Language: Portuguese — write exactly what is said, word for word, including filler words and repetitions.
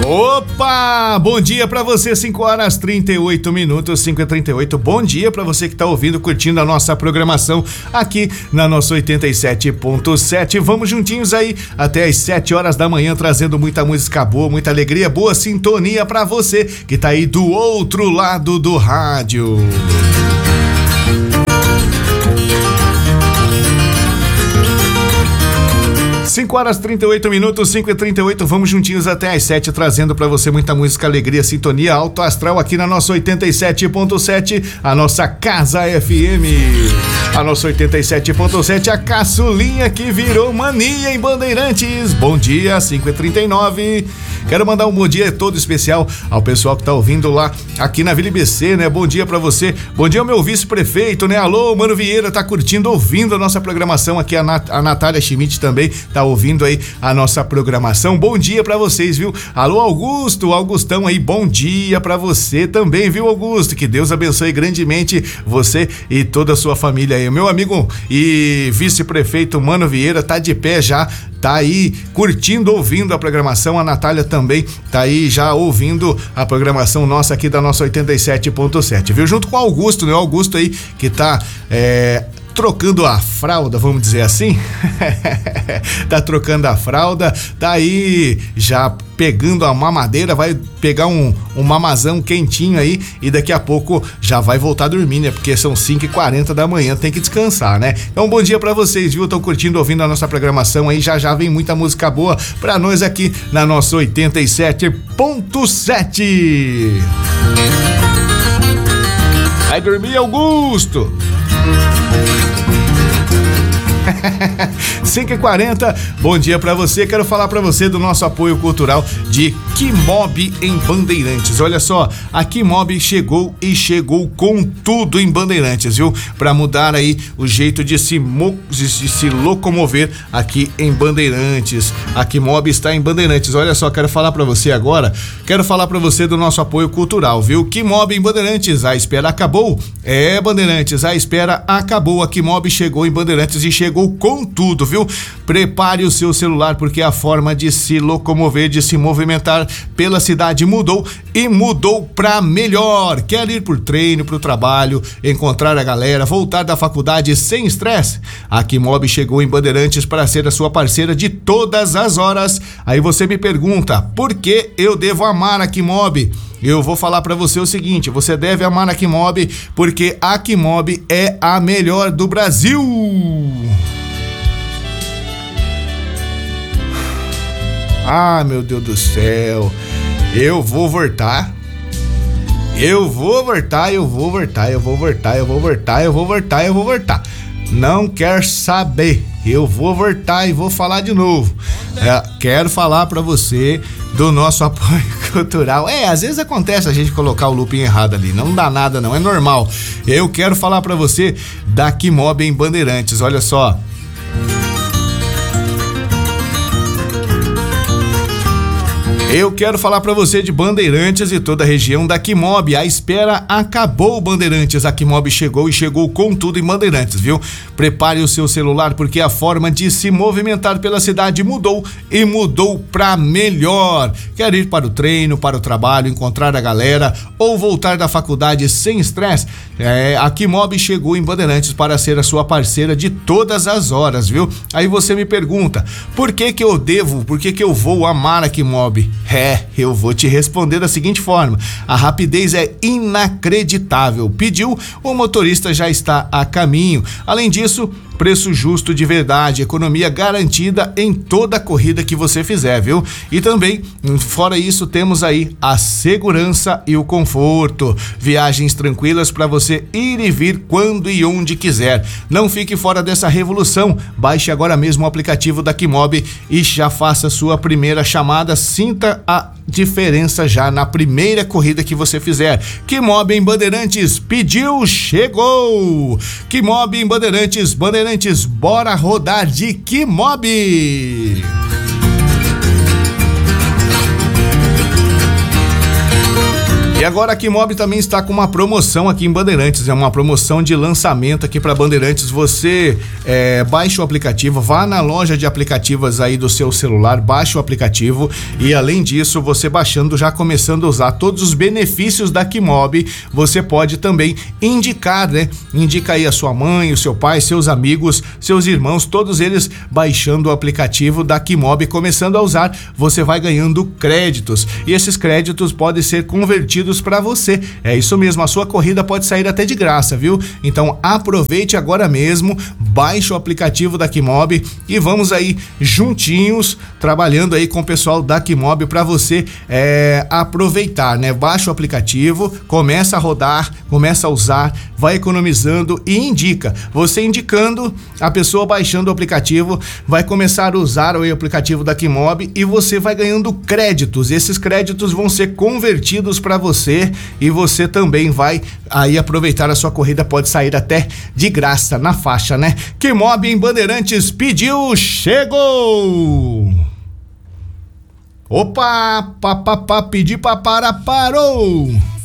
Opa! Bom dia pra você, cinco horas trinta e oito minutos, cinco e trinta e oito. Bom dia pra você que tá ouvindo, curtindo a nossa programação aqui na nossa oitenta e sete ponto sete. Vamos juntinhos aí até as sete horas da manhã, trazendo muita música boa, muita alegria, boa sintonia pra você que tá aí do outro lado do rádio. cinco horas trinta e oito minutos, cinco e trinta e oito, vamos juntinhos até às sete, trazendo pra você muita música, alegria, sintonia, alto astral aqui na nossa oitenta e sete ponto sete, a nossa Casa F M. A nossa oitenta e sete ponto sete, a caçulinha que virou mania em Bandeirantes. Bom dia, cinco e trinta e nove. Quero mandar um bom dia todo especial ao pessoal que tá ouvindo lá aqui na Vila I B C, né? Bom dia pra você. Bom dia ao meu vice-prefeito, né? Alô, Mano Vieira, tá curtindo, ouvindo a nossa programação aqui. A, Nat- a Natália Schmidt também tá ouvindo aí a nossa programação. Bom dia pra vocês, viu? Alô, Augusto, Augustão aí, bom dia pra você também, viu, Augusto? Que Deus abençoe grandemente você e toda a sua família aí. Meu amigo e vice-prefeito Mano Vieira tá de pé já, tá aí curtindo, ouvindo a programação. A Natália também tá aí já ouvindo a programação nossa aqui da nossa oitenta e sete ponto sete, viu? Junto com o Augusto, né? O Augusto aí que tá é, trocando a fralda, vamos dizer assim. Tá trocando a fralda, tá aí já pegando a mamadeira, vai pegar um, um mamazão quentinho aí e daqui a pouco já vai voltar a dormir, né? Porque são cinco e quarenta da manhã, tem que descansar, né? Então, bom dia pra vocês, viu? Estão curtindo, ouvindo a nossa programação aí, já já vem muita música boa pra nós aqui na nossa oitenta e sete ponto sete. Vai dormir, Augusto! cinco e quarenta, bom dia pra você. Quero falar pra você do nosso apoio cultural de Quimob em Bandeirantes. Olha só, a Quimob chegou e chegou com tudo em Bandeirantes, viu? Pra mudar aí o jeito de se, mo- de se locomover aqui em Bandeirantes. A Quimob está em Bandeirantes. Olha só, quero falar pra você agora, quero falar pra você do nosso apoio cultural, viu? Quimob em Bandeirantes, a espera acabou. É, Bandeirantes, a espera acabou. A Quimob chegou em Bandeirantes e chegou com tudo, viu? Prepare o seu celular porque a forma de se locomover, de se movimentar pela cidade mudou e mudou pra melhor. Quer ir pro treino, pro trabalho, encontrar a galera, voltar da faculdade sem estresse? A Quimob chegou em Bandeirantes para ser a sua parceira de todas as horas. Aí você me pergunta, por que eu devo amar a Quimob? Eu vou falar pra você o seguinte, você deve amar a Quimob porque a Quimob é a melhor do Brasil. Ah, meu Deus do céu, eu vou voltar, eu vou voltar, eu vou voltar, eu vou voltar, eu vou voltar, eu vou voltar, eu vou voltar. Não quer saber, eu vou voltar e vou falar de novo. É, quero falar pra você do nosso apoio cultural. É, às vezes acontece a gente colocar o looping errado ali, não dá nada não, é normal. Eu quero falar pra você da Quimob em Bandeirantes, olha só. Eu quero falar pra você de Bandeirantes e toda a região da Quimob. A espera acabou, Bandeirantes. A Quimob chegou e chegou com tudo em Bandeirantes, viu? Prepare o seu celular porque a forma de se movimentar pela cidade mudou e mudou pra melhor. Quer ir para o treino, para o trabalho, encontrar a galera ou voltar da faculdade sem estresse? É, a Quimob chegou em Bandeirantes para ser a sua parceira de todas as horas, viu? Aí você me pergunta, por que que eu devo, por que que eu vou amar a Quimob? É, eu vou te responder da seguinte forma, a rapidez é inacreditável. Pediu, o motorista já está a caminho. Além disso, preço justo de verdade, economia garantida em toda a corrida que você fizer, viu? E também, fora isso, temos aí a segurança e o conforto. Viagens tranquilas para você ir e vir quando e onde quiser. Não fique fora dessa revolução. Baixe agora mesmo o aplicativo da Quimob e já faça sua primeira chamada. Sinta a diferença já na primeira corrida que você fizer. Quimob em Bandeirantes, pediu, chegou! Quimob em Bandeirantes, Bandeirantes, bora rodar de Quimob! E agora a Quimob também está com uma promoção aqui em Bandeirantes, é uma promoção de lançamento aqui para Bandeirantes. Você é, baixa o aplicativo, vá na loja de aplicativos aí do seu celular, baixa o aplicativo e além disso, você baixando, já começando a usar todos os benefícios da Quimob, você pode também indicar, né? Indica aí a sua mãe, o seu pai, seus amigos, seus irmãos, todos eles baixando o aplicativo da Quimob, começando a usar, você vai ganhando créditos e esses créditos podem ser convertidos para você. É isso mesmo, a sua corrida pode sair até de graça, viu? Então aproveite agora mesmo, baixe o aplicativo da Quimob e vamos aí juntinhos trabalhando aí com o pessoal da Quimob para você é, aproveitar, né? Baixa o aplicativo, começa a rodar, começa a usar, vai economizando e indica. Você indicando, a pessoa baixando o aplicativo vai começar a usar o aplicativo da Quimob e você vai ganhando créditos. Esses créditos vão ser convertidos para você e você também vai aí aproveitar a sua corrida, pode sair até de graça na faixa, né? Quimob em Bandeirantes pediu, chegou! Opa, papapá, pedi papara, parou!